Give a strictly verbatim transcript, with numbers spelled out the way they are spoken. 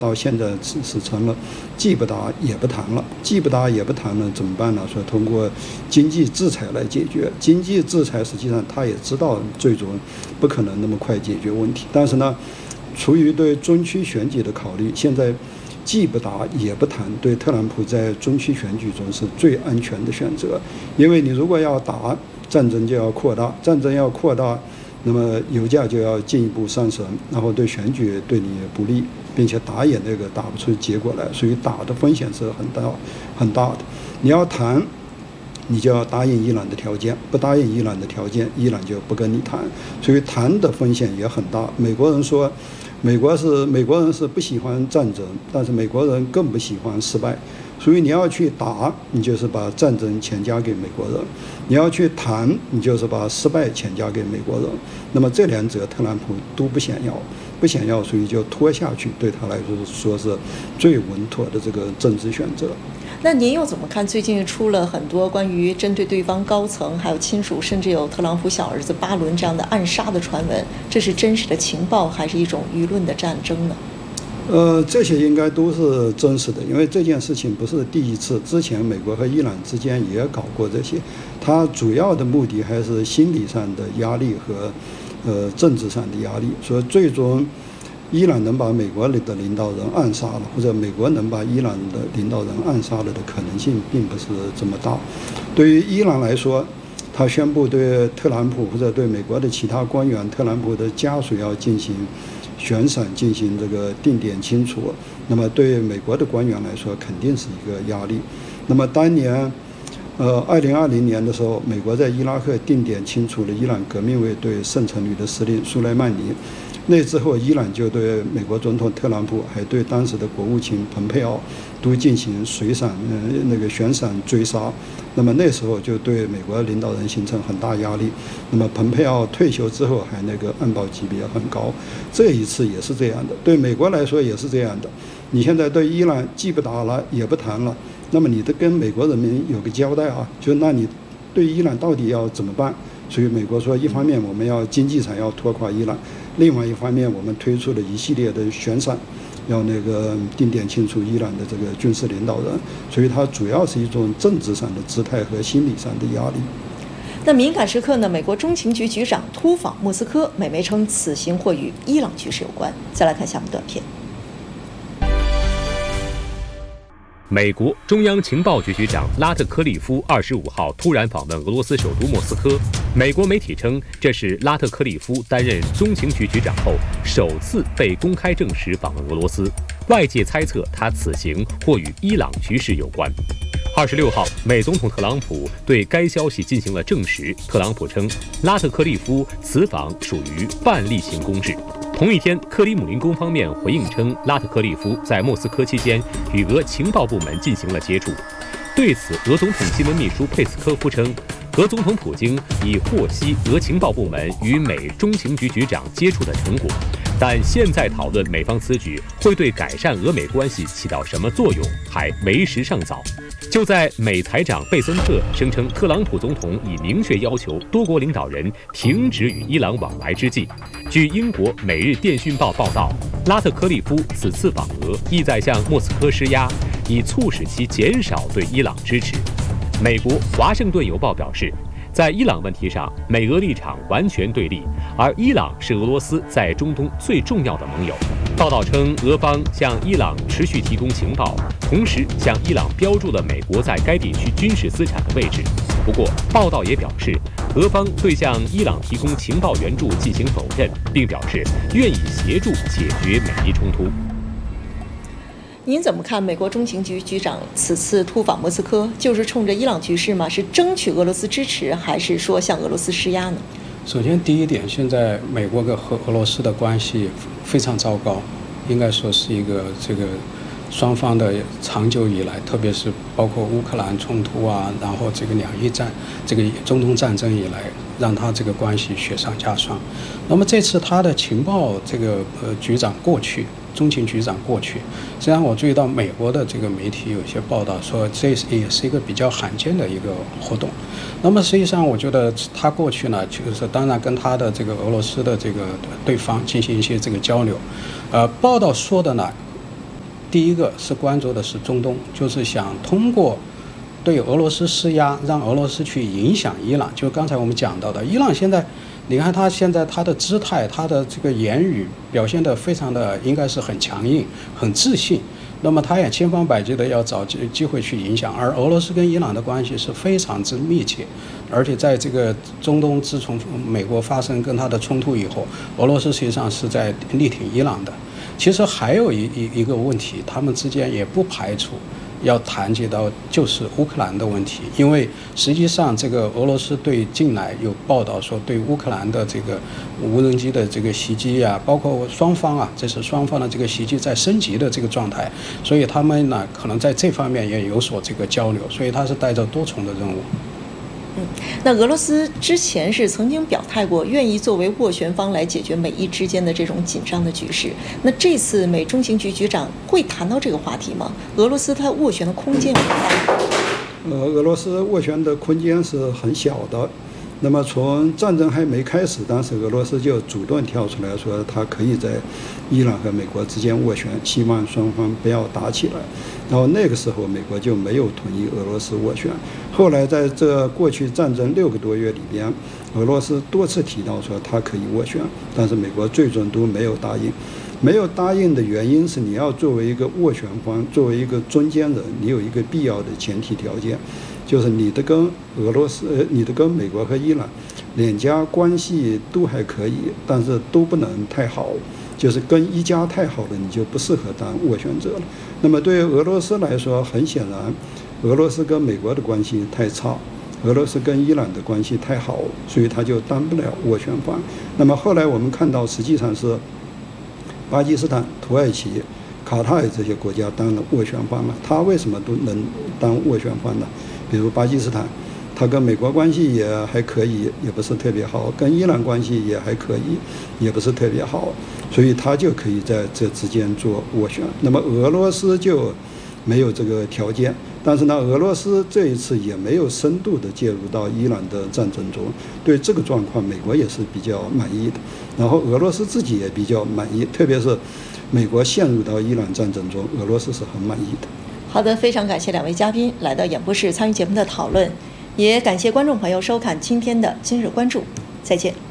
到现在是是成了既不打也不谈了，既不打也不谈了，怎么办呢？说通过经济制裁来解决。经济制裁实际上他也知道最终不可能那么快解决问题，但是呢，出于对中期选举的考虑，现在既不打也不谈，对特朗普在中期选举中是最安全的选择。因为你如果要打，战争就要扩大，战争要扩大，那么油价就要进一步上升，然后对选举对你不利，并且打也那个打不出结果来，所以打的风险是很大很大的。你要谈，你就要答应伊朗的条件，不答应伊朗的条件，伊朗就不跟你谈，所以谈的风险也很大。美国人说，美国是美国人是不喜欢战争，但是美国人更不喜欢失败。所以你要去打，你就是把战争强加给美国人；你要去谈，你就是把失败强加给美国人。那么这两者特朗普都不想要，不想要，所以就拖下去，对他来说说是最稳妥的这个政治选择。 那您又怎么看？最近出了很多关于针对对方高层、还有亲属，甚至有特朗普小儿子巴伦这样的暗杀的传闻，这是真实的情报，还是一种舆论的战争呢？ 呃，这些应该都是真实的，因为这件事情不是第一次，之前美国和伊朗之间也搞过这些，它主要的目的还是心理上的压力和呃政治上的压力，所以最终伊朗能把美国的领导人暗杀了，或者美国能把伊朗的领导人暗杀了的可能性并不是这么大。对于伊朗来说，他宣布对特朗普或者对美国的其他官员、特朗普的家属要进行悬赏，进行这个定点清除，那么对美国的官员来说肯定是一个压力。那么当年呃二零二零年的时候，美国在伊拉克定点清除了伊朗革命卫队圣城旅的司令苏莱曼尼，那之后伊朗就对美国总统特朗普还对当时的国务卿蓬佩奥都进行水伞呃那个悬赏追杀。那么那时候就对美国领导人形成很大压力。那么蓬佩奥退休之后还那个安保级别很高，这一次也是这样的，对美国来说也是这样的。你现在对伊朗既不打了也不谈了，那么你得跟美国人民有个交代啊，就那你对伊朗到底要怎么办？所以美国说，一方面我们要经济上要拖垮伊朗，另外一方面我们推出了一系列的悬赏，要那个定点清除伊朗的这个军事领导人，所以它主要是一种政治上的姿态和心理上的压力。 那敏感时刻呢？美国中情局局长突访莫斯科，美媒称此行或与伊朗局势有关。再来看下面短片。 美国中央情报局局长拉特克利夫二十五号突然访问俄罗斯首都莫斯科。美国媒体称，这是拉特克利夫担任中情局局长后首次被公开证实访问俄罗斯。外界猜测他此行或与伊朗局势有关。二十六号，美总统特朗普对该消息进行了证实。特朗普称，拉特克利夫此访属于半例行公事。同一天，克里姆林宫方面回应称，拉特克利夫在莫斯科期间与俄情报部门进行了接触。对此，俄总统新闻秘书佩斯科夫称，俄总统普京已获悉俄情报部门与美中情局局长接触的成果，但现在讨论美方此举会对改善俄美关系起到什么作用，还为时尚早。就在美财长贝森特声称特朗普总统已明确要求多国领导人停止与伊朗往来之际，据英国《每日电讯报》报道，拉特克利夫此次访俄意在向莫斯科施压，以促使其减少对伊朗支持。美国《华盛顿邮报》表示，在伊朗问题上，美俄立场完全对立，而伊朗是俄罗斯在中东最重要的盟友。报道称，俄方向伊朗持续提供情报，同时向伊朗标注了美国在该地区军事资产的位置。不过，报道也表示，俄方对向伊朗提供情报援助进行否认，并表示愿意协助解决美伊冲突。 您怎么看美国中情局局长此次突访莫斯科，就是冲着伊朗局势吗？是争取俄罗斯支持，还是说向俄罗斯施压呢？ 首先，第一点，现在美国跟和俄罗斯的关系非常糟糕，应该说是一个这个双方的长久以来，特别是包括乌克兰冲突啊，然后这个两伊战、这个中东战争以来，让他这个关系雪上加霜。那么这次他的情报这个呃局长过去。中情局长过去，实际上我注意到美国的这个媒体有些报道说，这也是一个比较罕见的一个活动。那么实际上，我觉得他过去呢，就是当然跟他的这个俄罗斯的这个对方进行一些这个交流。呃，报道说的呢， 第一个是关注的是中东，就是想通过对俄罗斯施压，让俄罗斯去影响伊朗。就刚才我们讲到的，伊朗现在，你看他现在他的姿态，他的这个言语表现得非常的，应该是很强硬、很自信。那么他也千方百计的要找机机会去影响，而俄罗斯跟伊朗的关系是非常之密切，而且在这个中东，自从美国发生跟他的冲突以后，俄罗斯实际上是在力挺伊朗的。其实还有一一一个问题，他们之间也不排除要谈及到就是乌克兰的问题，因为实际上这个俄罗斯对近来有报道说对乌克兰的这个无人机的这个袭击啊，包括双方啊，这是双方的这个袭击在升级的这个状态，所以他们呢可能在这方面也有所这个交流，所以他是带着多重的任务。 嗯，那俄罗斯之前是曾经表态过，愿意作为斡旋方来解决美伊之间的这种紧张的局势。那这次美中情局局长会谈到这个话题吗？俄罗斯它斡旋的空间有多大？ 呃，俄罗斯斡旋的空间是很小的。那么从战争还没开始，当时俄罗斯就主动跳出来说，他可以在伊朗和美国之间斡旋，希望双方不要打起来。然后那个时候，美国就没有同意俄罗斯斡旋。后来在这过去战争六个多月里边，俄罗斯多次提到说他可以斡旋，但是美国最终都没有答应。没有答应的原因是，你要作为一个斡旋方，作为一个中间人，你有一个必要的前提条件，就是你的跟俄罗斯、呃，你的跟美国和伊朗两家关系都还可以，但是都不能太好。就是跟一家太好了，你就不适合当斡旋者了。那么对于俄罗斯来说，很显然，俄罗斯跟美国的关系太差，俄罗斯跟伊朗的关系太好，所以他就当不了斡旋方。那么后来我们看到，实际上是巴基斯坦、土耳其、卡塔尔这些国家当了斡旋方了。他为什么都能当斡旋方呢？比如巴基斯坦，他跟美国关系也还可以，也不是特别好；跟伊朗关系也还可以，也不是特别好，所以他就可以在这之间做斡旋。那么俄罗斯就没有这个条件，但是呢，俄罗斯这一次也没有深度的介入到伊朗的战争中，对这个状况，美国也是比较满意的，然后俄罗斯自己也比较满意，特别是美国陷入到伊朗战争中，俄罗斯是很满意的。 好的，非常感谢两位嘉宾来到演播室参与节目的讨论，也感谢观众朋友收看今天的今日关注，再见。